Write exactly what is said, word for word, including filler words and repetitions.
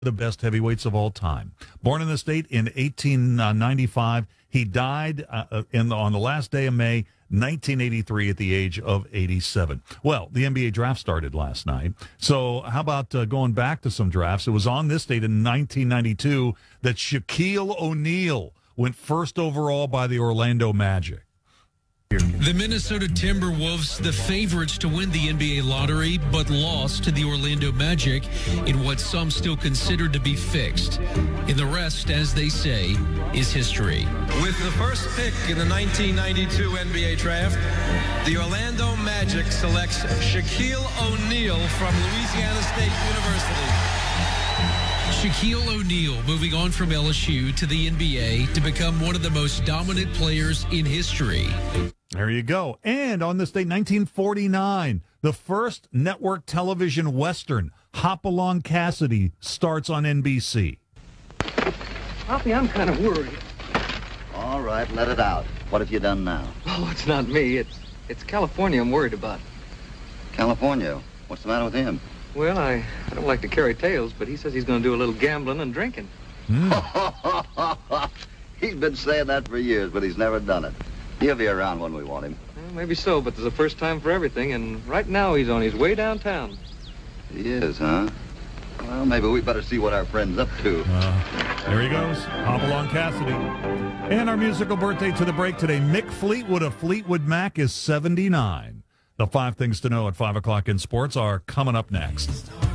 the best heavyweights of all time. Born in the state in eighteen ninety-five, he died uh, in the, on the last day of May, nineteen eighty-three, at the age of eighty-seven. Well, the N B A draft started last night. So how about uh, going back to some drafts? It was on this date in nineteen ninety-two that Shaquille O'Neal went first overall by the Orlando Magic. The Minnesota Timberwolves, the favorites to win the N B A lottery, but lost to the Orlando Magic in what some still consider to be fixed. And the rest, as they say, is history. With the first pick in the nineteen ninety-two N B A draft, the Orlando Magic selects Shaquille O'Neal from Louisiana State University. Shaquille O'Neal moving on from L S U to the N B A to become one of the most dominant players in history. There you go. And on this date, nineteen forty-nine, the first network television Western, Hopalong Cassidy, starts on N B C. Poppy, I'm kind of worried. All right, let it out. What have you done now? Oh, it's not me. It's it's California I'm worried about. California? What's the matter with him? Well, I, I don't like to carry tales, but he says he's going to do a little gambling and drinking. Mm. He's been saying that for years, but he's never done it. He'll be around when we want him. Well, maybe so, but there's a first time for everything, and right now he's on his way downtown. He is, huh? Well, maybe we better see what our friend's up to. Uh, there he goes, Hopalong Cassidy. And our musical birthday to the break today, Mick Fleetwood of Fleetwood Mac is seventy-nine. The five things to know at five o'clock in sports are coming up next.